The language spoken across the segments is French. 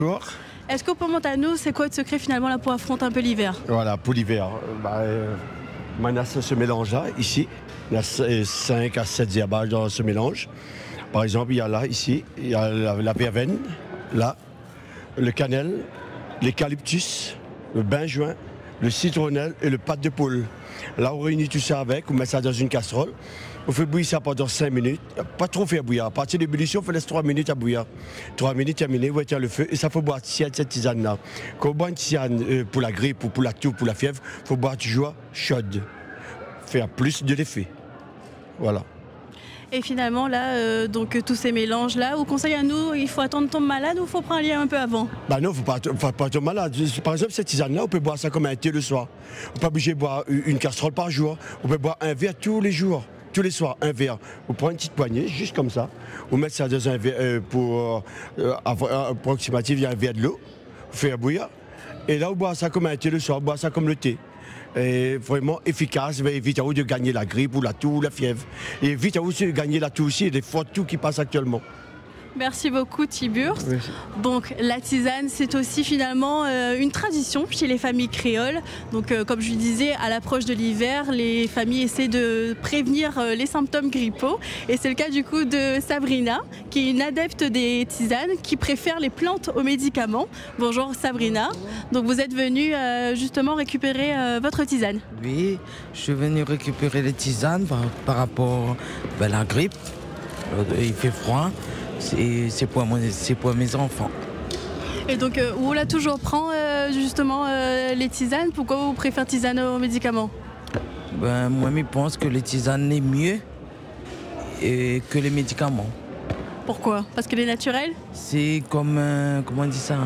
Bonjour. Est-ce qu'au Pont-Montano, c'est quoi le secret finalement là pour affronter un peu l'hiver? Voilà, pour l'hiver. Maintenant, ce mélange-là, ici, il y a 5 à 7 herbages dans ce mélange. Par exemple, il y a là, ici, il y a la verveine, là, le cannelle, l'eucalyptus, le benjoin, le citronnelle et le pâte de poule. Là, on réunit tout ça avec, on met ça dans une casserole. On fait bouillir ça pendant 5 minutes. Pas trop faire bouillir. À partir de l'ébullition, on laisse 3 minutes à bouillir. 3 minutes terminé, on éteint le feu. Et ça, faut boire cette tisane-là. Quand on boit une tisane pour la grippe ou pour la toux, pour la fièvre, il faut boire toujours chaude. Faire plus de l'effet. Voilà. Et finalement, là, donc tous ces mélanges-là, vous conseillez à nous, il faut attendre tomber malade ou il faut prendre un lien un peu avant? Non, il ne faut pas tomber malade. Par exemple, cette tisane-là, on peut boire ça comme un thé le soir. On n'est pas obligé de boire une casserole par jour. On peut boire un verre tous les jours. Tous les soirs, un verre. On prend une petite poignée, juste comme ça. On met ça dans un verre pour approximatif, il y a un verre de l'eau. On fait bouillir. Et là, on boit ça comme un thé le soir, on boit ça comme le thé. Et vraiment efficace, ça va éviter à vous de gagner la grippe ou la toux ou la fièvre. Et évite à vous de gagner la toux aussi, et des fois tout qui passe actuellement. Merci beaucoup Tiburce. Oui. Donc la tisane, c'est aussi finalement une tradition chez les familles créoles. Donc comme je le disais, à l'approche de l'hiver, les familles essaient de prévenir les symptômes grippaux. Et c'est le cas du coup de Sabrina, qui est une adepte des tisanes, qui préfère les plantes aux médicaments. Bonjour Sabrina. Donc vous êtes venue justement récupérer votre tisane. Oui, je suis venue récupérer les tisanes par rapport à la grippe. Il fait froid. C'est pour mes enfants. Et donc, vous là toujours prend justement les tisanes. Pourquoi vous préférez tisane aux médicaments? Moi, je pense que les tisanes sont mieux que les médicaments. Pourquoi? Parce qu'elle est naturelle? C'est comme, comment on dit ça?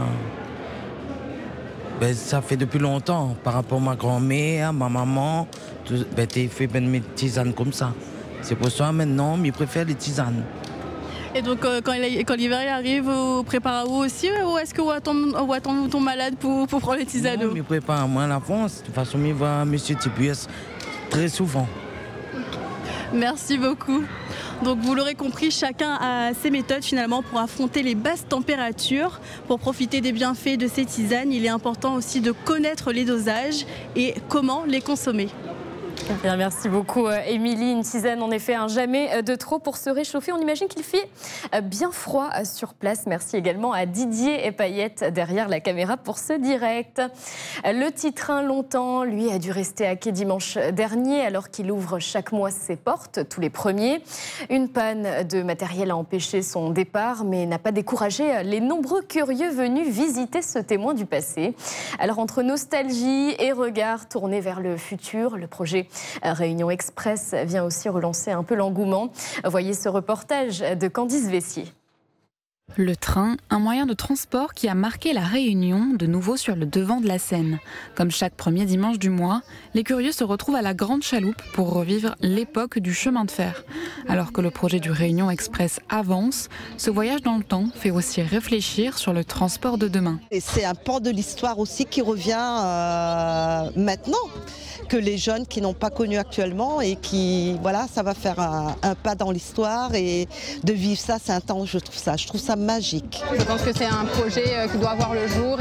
Ça fait depuis longtemps, par rapport à ma grand-mère, ma maman, tu fais mes tisanes comme ça. C'est pour ça maintenant, je préfère les tisanes. Et donc, quand l'hiver arrive, vous préparez vous aussi ou est-ce que vous attendez ton malade pour prendre les tisanes? Non, je prépare à moi à l'avance. De toute façon, je vois M. Tiburce très souvent. Merci beaucoup. Donc vous l'aurez compris, chacun a ses méthodes finalement pour affronter les basses températures. Pour profiter des bienfaits de ces tisanes, il est important aussi de connaître les dosages et comment les consommer. Bien, merci beaucoup Émilie. Une tisane en effet, jamais de trop pour se réchauffer. On imagine qu'il fait bien froid sur place. Merci également à Didier et Payette derrière la caméra pour ce direct. Le Titrin longtemps, lui, a dû rester à quai dimanche dernier alors qu'il ouvre chaque mois ses portes, tous les premiers. Une panne de matériel a empêché son départ mais n'a pas découragé les nombreux curieux venus visiter ce témoin du passé. Alors entre nostalgie et regard tournés vers le futur, le projet Réunion Express vient aussi relancer un peu l'engouement. Voyez ce reportage de Candice Vessier. Le train, un moyen de transport qui a marqué la Réunion de nouveau sur le devant de la scène. Comme chaque premier dimanche du mois, les curieux se retrouvent à la Grande Chaloupe pour revivre l'époque du chemin de fer. Alors que le projet du Réunion Express avance, ce voyage dans le temps fait aussi réfléchir sur le transport de demain. Et c'est un pan de l'histoire aussi qui revient maintenant, que les jeunes qui n'ont pas connu actuellement et qui, voilà, ça va faire un pas dans l'histoire et de vivre ça, c'est un temps, je trouve ça magique. Je pense que c'est un projet qui doit voir le jour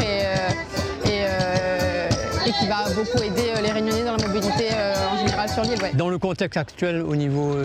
et qui va beaucoup aider les Réunionnais dans la mobilité en général sur l'île. Ouais. Dans le contexte actuel au niveau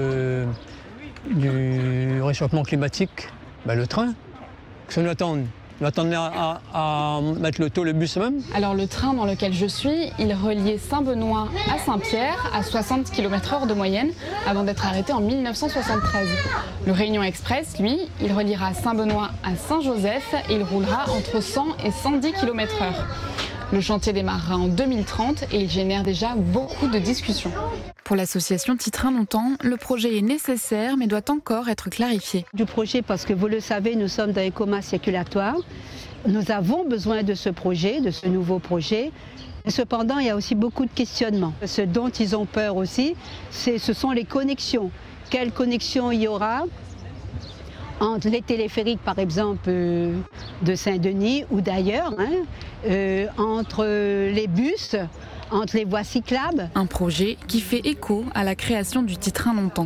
du réchauffement climatique, le train, que nous attendons. On attendait à mettre le bus même. Alors le train dans lequel je suis, il reliait Saint-Benoît à Saint-Pierre à 60 km/h de moyenne avant d'être arrêté en 1973. Le Réunion Express, lui, il reliera Saint-Benoît à Saint-Joseph et il roulera entre 100 et 110 km/h. Le chantier démarrera en 2030 et il génère déjà beaucoup de discussions. Pour l'association Titrin longtemps, le projet est nécessaire mais doit encore être clarifié. Du projet parce que vous le savez, nous sommes dans les comas circulatoires. Nous avons besoin de ce projet, de ce nouveau projet. Cependant, il y a aussi beaucoup de questionnements. Ce dont ils ont peur aussi, ce sont les connexions. Quelles connexions il y aura entre les téléphériques, par exemple, de Saint-Denis ou d'ailleurs, entre les bus, entre les voies cyclables. Un projet qui fait écho à la création du Titrin longtemps.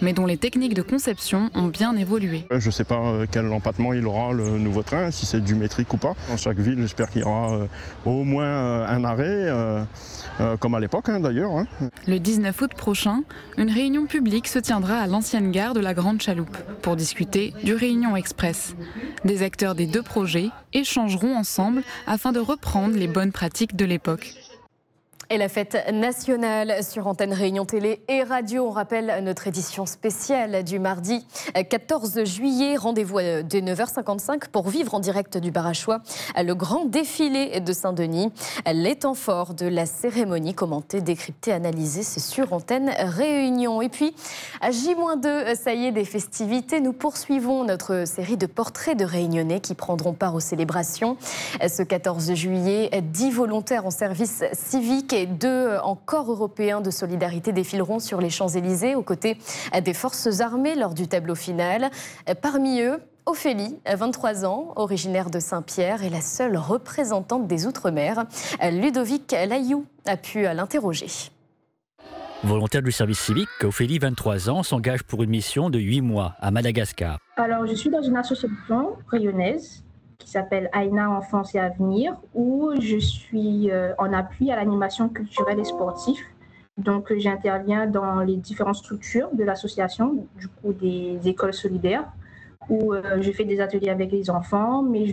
mais dont les techniques de conception ont bien évolué. Je ne sais pas quel empattement il aura le nouveau train, si c'est du métrique ou pas. Dans chaque ville, j'espère qu'il y aura au moins un arrêt, comme à l'époque d'ailleurs. Le 19 août prochain, une réunion publique se tiendra à l'ancienne gare de la Grande Chaloupe pour discuter du Réunion Express. Des acteurs des deux projets échangeront ensemble afin de reprendre les bonnes pratiques de l'époque. Et la fête nationale sur Antenne Réunion Télé et Radio. On rappelle notre édition spéciale du mardi 14 juillet. Rendez-vous dès 9h55 pour vivre en direct du bar à choix le grand défilé de Saint-Denis. Les temps forts de la cérémonie, commentés, décryptés, analysés, c'est sur Antenne Réunion. Et puis, à J-2, ça y est, des festivités. Nous poursuivons notre série de portraits de Réunionnais qui prendront part aux célébrations. Ce 14 juillet, 10 volontaires en service civique et 2 en corps européen de solidarité défileront sur les Champs-Élysées aux côtés des forces armées lors du tableau final. Parmi eux, Ophélie, 23 ans, originaire de Saint-Pierre et la seule représentante des Outre-mer. Ludovic Layou a pu l'interroger. Volontaire du service civique, Ophélie, 23 ans, s'engage pour une mission de 8 mois à Madagascar. Alors, je suis dans une association rayonnaise qui s'appelle Aïna Enfance et Avenir, où je suis en appui à l'animation culturelle et sportive. Donc, j'interviens dans les différentes structures de l'association, du coup des écoles solidaires, où je fais des ateliers avec les enfants, mais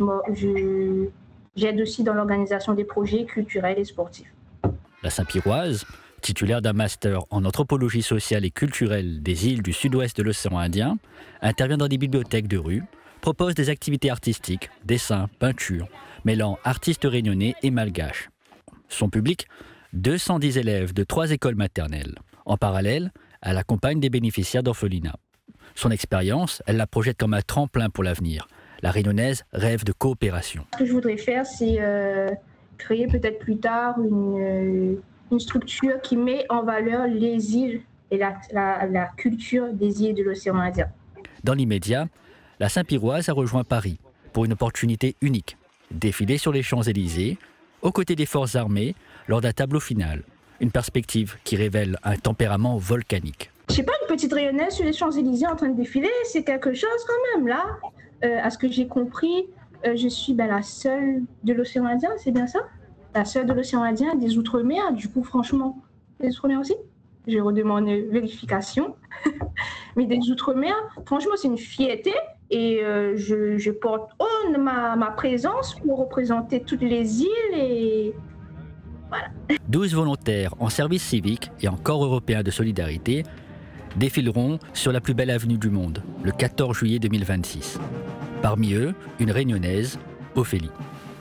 j'aide aussi dans l'organisation des projets culturels et sportifs. La Saint-Pierroise, titulaire d'un master en anthropologie sociale et culturelle des îles du sud-ouest de l'océan Indien, intervient dans des bibliothèques de rue, propose des activités artistiques, dessins, peintures, mêlant artistes réunionnais et malgaches. Son public, 210 élèves de 3 écoles maternelles. En parallèle, elle accompagne des bénéficiaires d'orphelinat. Son expérience, elle la projette comme un tremplin pour l'avenir. La Réunionnaise rêve de coopération. Ce que je voudrais faire, c'est créer peut-être plus tard une structure qui met en valeur les îles et la culture des îles de l'océan Indien. Dans l'immédiat, la Saint-Pierroise a rejoint Paris pour une opportunité unique. Défiler sur les Champs-Élysées, aux côtés des forces armées, lors d'un tableau final. Une perspective qui révèle un tempérament volcanique. Je sais pas, une petite rayonnaise sur les Champs-Élysées en train de défiler, c'est quelque chose quand même, là. À ce que j'ai compris, je suis la seule de l'océan Indien, c'est bien ça? La seule de l'océan Indien, des Outre-mer, du coup, franchement, des Outre-mer aussi? Je redemande une vérification. Mais des Outre-mer, franchement, c'est une fierté. Et je porte haut ma présence pour représenter toutes les îles et voilà. 12 volontaires en service civique et en corps européen de solidarité défileront sur la plus belle avenue du monde, le 14 juillet 2026. Parmi eux, une Réunionnaise, Ophélie.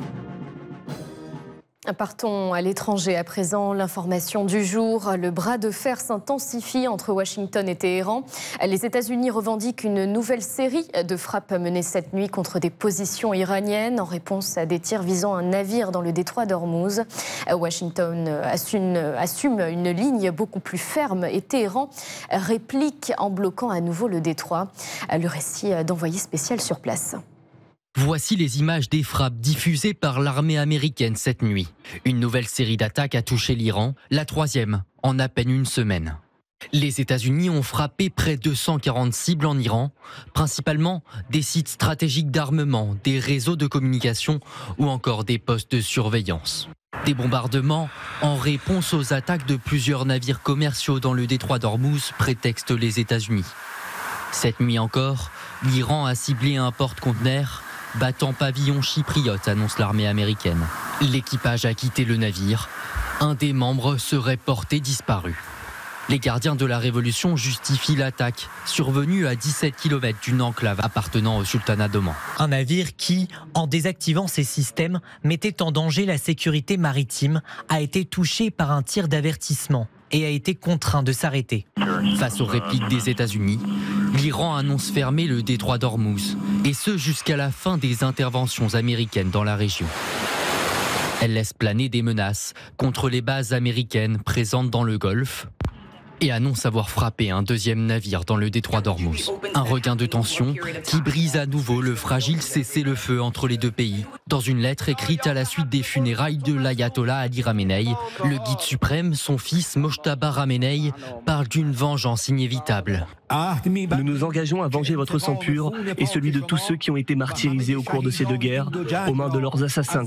Partons à l'étranger à présent. L'information du jour, le bras de fer s'intensifie entre Washington et Téhéran. Les États-Unis revendiquent une nouvelle série de frappes menées cette nuit contre des positions iraniennes en réponse à des tirs visant un navire dans le détroit d'Ormuz. Washington assume une ligne beaucoup plus ferme et Téhéran réplique en bloquant à nouveau le détroit. Le récit d'envoyé spécial sur place. Voici les images des frappes diffusées par l'armée américaine cette nuit. Une nouvelle série d'attaques a touché l'Iran, la 3e en à peine une semaine. Les États-Unis ont frappé près de 140 cibles en Iran, principalement des sites stratégiques d'armement, des réseaux de communication ou encore des postes de surveillance. Des bombardements en réponse aux attaques de plusieurs navires commerciaux dans le détroit d'Ormuz prétextent les États-Unis. Cette nuit encore, l'Iran a ciblé un porte-conteneurs battant pavillon chypriote, annonce l'armée américaine. L'équipage a quitté le navire. Un des membres serait porté disparu. Les gardiens de la Révolution justifient l'attaque, survenue à 17 km d'une enclave appartenant au sultanat d'Oman. Un navire qui, en désactivant ses systèmes, mettait en danger la sécurité maritime, a été touché par un tir d'avertissement et a été contraint de s'arrêter. Face aux répliques des États-Unis, l'Iran annonce fermer le détroit d'Ormuz, et ce jusqu'à la fin des interventions américaines dans la région. Elle laisse planer des menaces contre les bases américaines présentes dans le Golfe. et annonce avoir frappé un deuxième navire dans le détroit d'Ormuz. Un regain de tension qui brise à nouveau le fragile cessez-le-feu entre les deux pays. Dans une lettre écrite à la suite des funérailles de l'ayatollah Ali Khamenei, le guide suprême, son fils Mojtaba Khamenei, parle d'une vengeance inévitable. Nous nous engageons à venger votre sang pur et celui de tous ceux qui ont été martyrisés au cours de ces deux guerres aux mains de leurs assassins